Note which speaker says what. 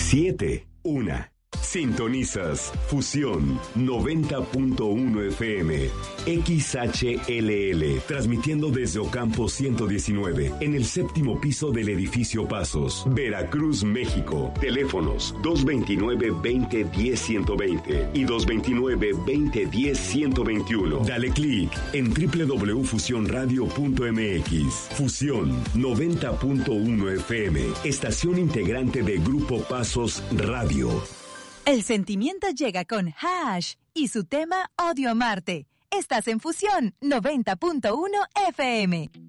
Speaker 1: 7, 1. Sintonizas Fusión 90.1 FM XHLL, transmitiendo desde Ocampo 119, en el séptimo piso del edificio Pasos, Veracruz, México. Teléfonos 229-2010-120 y 229-2010-121. Dale clic en www.fusionradio.mx. Fusión 90.1 FM, estación integrante de Grupo Pasos Radio.
Speaker 2: El sentimiento llega con Hash y su tema Odio Amarte. Estás en Fusión 90.1 FM.